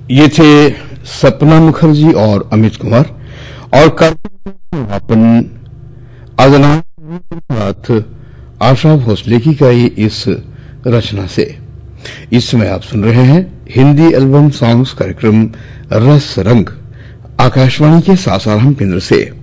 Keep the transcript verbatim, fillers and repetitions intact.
ये थे सपना मुखर्जी और अमित कुमार और कार्यक्रम अदनान के साथ आशा भोसले की गाई इस रचना से। इस समय आप सुन रहे हैं हिंदी एल्बम सॉन्ग्स कार्यक्रम रस रंग आकाशवाणी के सासाराम केंद्र से।